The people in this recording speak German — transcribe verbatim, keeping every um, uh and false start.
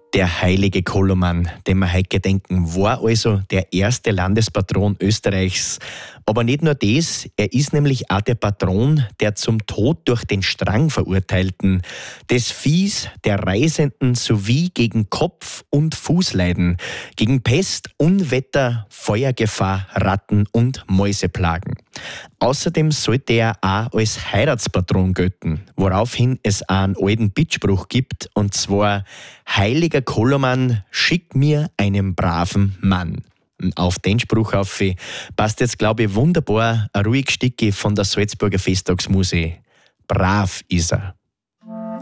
Der heilige Koloman, den wir heute gedenken, war also der erste Landespatron Österreichs. Aber nicht nur das, er ist nämlich auch der Patron der zum Tod durch den Strang Verurteilten, des Viehs, der Reisenden sowie gegen Kopf- und Fußleiden, gegen Pest, Unwetter, Feuergefahr, Ratten und Mäuseplagen. Außerdem sollte er auch als Heiratspatron gelten, woraufhin es einen alten Bittspruch gibt, und zwar: Heiliger Koloman, schick mir einen braven Mann. Auf den Spruch auf passt jetzt, glaube ich, wunderbar ein ruhiges Stückchen von der Salzburger Festtagsmusik. Brav ist er.